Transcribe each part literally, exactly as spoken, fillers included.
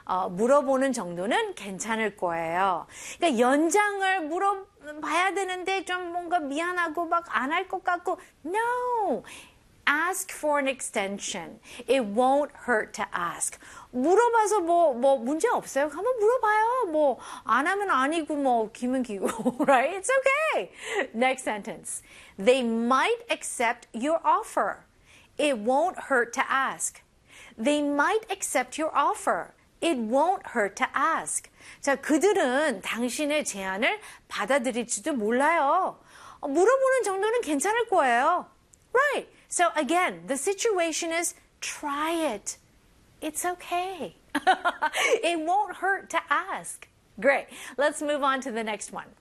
어, 물어보는 정도는 괜찮을 거예요. 그러니까 연장을 물어봐야 되는데 좀 뭔가 미안하고 막 안 할 것 같고 no. Ask for an extension. It won't hurt to ask. 물어봐서 뭐, 뭐, 문제 없어요. 한번 물어봐요. 뭐, 안 하면 아니고, 뭐, 기면 기고, right? It's okay. Next sentence. They might accept your offer. It won't hurt to ask. They might accept your offer. It won't hurt to ask. 자, 그들은 당신의 제안을 받아들일지도 몰라요. 물어보는 정도는 괜찮을 거예요. Right. So again, the situation is try it. It's okay. It won't hurt to ask. Great. Let's move on to the next one.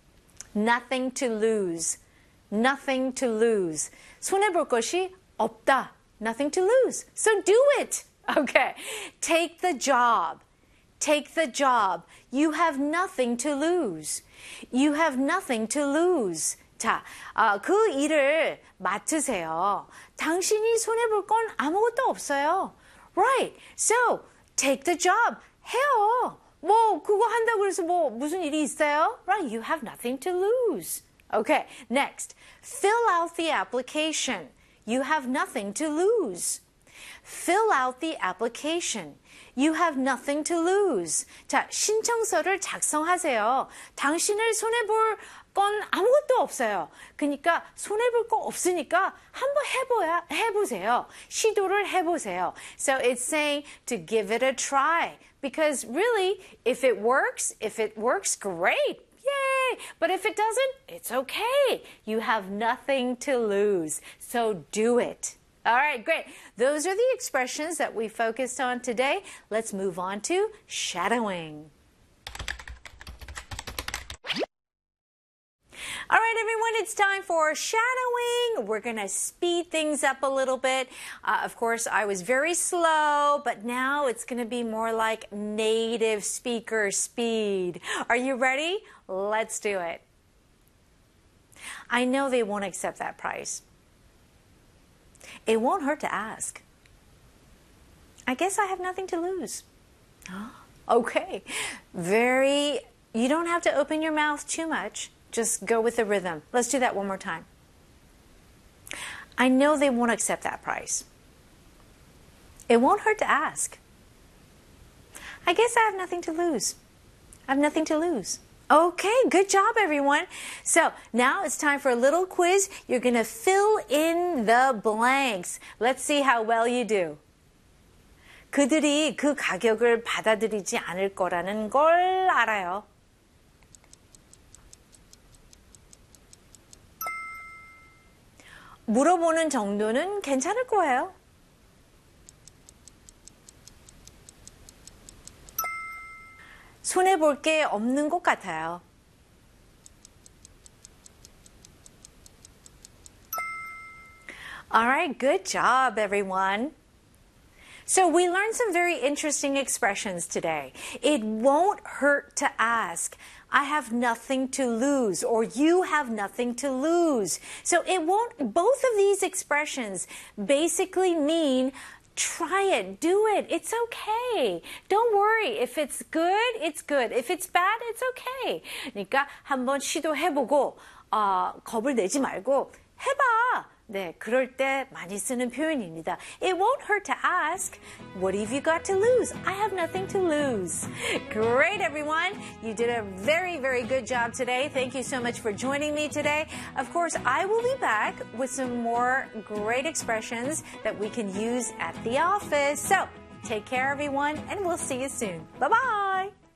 Nothing to lose. Nothing to lose. 손해볼 것이 없다. Nothing to lose. So do it. Okay. Take the job. Take the job. You have nothing to lose. You have nothing to lose. 자, 어, 그 일을 맡으세요. 당신이 손해볼 건 아무것도 없어요. Right. So, take the job. 해요. 뭐, 그거 한다고 해서 뭐, 무슨 일이 있어요? Right. You have nothing to lose. Okay. Next. Fill out the application. You have nothing to lose. Fill out the application. You have nothing to lose. 자, 신청서를 작성하세요. 당신을 손해볼 건 아무것도 없어요. 그러니까 손해볼 거 없으니까 한번 해보야, 해보세요. 시도를 해보세요. So it's saying to give it a try. Because really, if it works, if it works, great. Yay! But if it doesn't, it's okay. You have nothing to lose. So do it. All right, great. Those are the expressions that we focused on today. Let's move on to shadowing. All right, everyone, it's time for shadowing. We're going to speed things up a little bit. Uh, of course, I was very slow, but now it's going to be more like native speaker speed. Are you ready? Let's do it. I know they won't accept that price. It won't hurt to ask. I guess I have nothing to lose. Okay. Very, you don't have to open your mouth too much. Just go with the rhythm. Let's do that one more time. I know they won't accept that price. It won't hurt to ask. I guess I have nothing to lose. I have nothing to lose. Okay, good job, everyone. So now it's time for a little quiz. You're going to fill in the blanks. Let's see how well you do. 그들이 그 가격을 받아들이지 않을 거라는 걸 알아요. 물어보는 정도는 괜찮을 거예요. 손해볼 게 없는 것 같아요. All right, good job, everyone. So we learned some very interesting expressions today. It won't hurt to ask. I have nothing to lose, or you have nothing to lose. So it won't, both of these expressions basically mean try it, do it, it's okay. Don't worry. If it's good, it's good. If it's bad, it's okay. 그러니까 한번 시도해보고 어, 겁을 내지 말고 해봐. 네, 그럴 때 많이 쓰는 표현입니다. It won't hurt to ask. What have you got to lose? I have nothing to lose. Great, everyone. You did a very, very good job today. Thank you so much for joining me today. Of course, I will be back with some more great expressions that we can use at the office. So, take care, everyone, and we'll see you soon. Bye-bye.